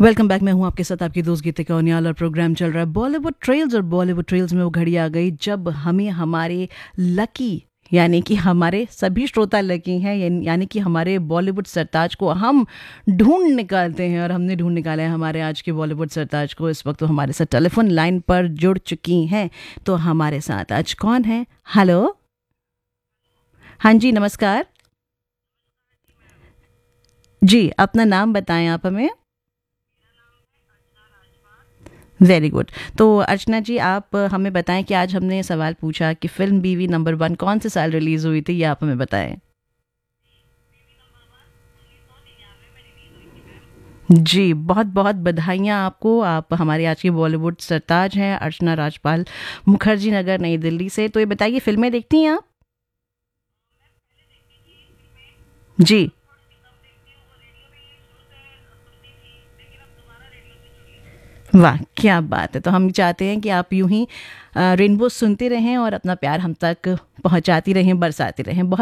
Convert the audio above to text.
Welcome back. मैं हूं आपके साथ आपकी दोस्त गीतिका उनियाल और प्रोग्राम चल रहा है बॉलीवुड ट्रेल्स। और बॉलीवुड ट्रेल्स में वो घड़ी आ गई जब हमें हमारे लकी यानी कि हमारे सभी श्रोता लकी हैं, यानी कि हमारे बॉलीवुड सरताज को हम ढूंढ निकालते हैं। और हमने ढूंढ निकाला है हमारे आज के बॉलीवुड सरताज को। इस वक्त वो हमारे साथ टेलीफोन लाइन पर जुड़ चुकी हैं। तो हमारे साथ आज कौन है? हेलो, हाँ जी, नमस्कार जी। अपना नाम बताएं आप हमें। Very good. तो अर्चना जी, आप हमें बताएं कि आज हमने सवाल पूछा कि फिल्म बीवी नंबर वन कौन से साल रिलीज हुई थी, ये आप हमें बताएं। जी, बहुत बहुत बधाइयाँ आपको। आप हमारे आज की बॉलीवुड सरताज हैं, अर्चना राजपाल, मुखर्जी नगर, नई दिल्ली से। तो ये बताइए, फिल्में देखती हैं आप? जी, वाह क्या बात है। तो हम चाहते हैं कि आप यूं ही रेनबो सुनते रहें और अपना प्यार हम तक पहुंचाती रहें, बरसाती रहें। बहुत